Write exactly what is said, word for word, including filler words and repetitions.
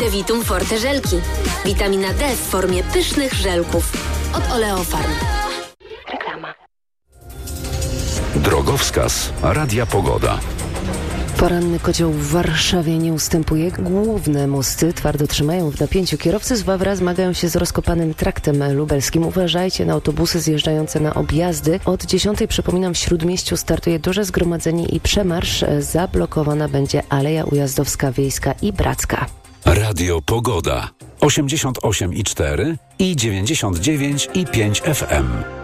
Devitum Forte żelki. Witamina D w formie pysznych żelków. Od Oleofarm. Reklama. Drogowskaz Radia Pogoda. Poranny kocioł w Warszawie nie ustępuje. Główne mosty twardo trzymają w napięciu. Kierowcy z Wawra zmagają się z rozkopanym traktem lubelskim. Uważajcie na autobusy zjeżdżające na objazdy. Od dziesiątej, przypominam, w Śródmieściu startuje duże zgromadzenie i przemarsz. Zablokowana będzie Aleja Ujazdowska, Wiejska i Bracka. Radio Pogoda. osiemdziesiąt osiem i cztery i dziewięćdziesiąt dziewięć i pięć F M.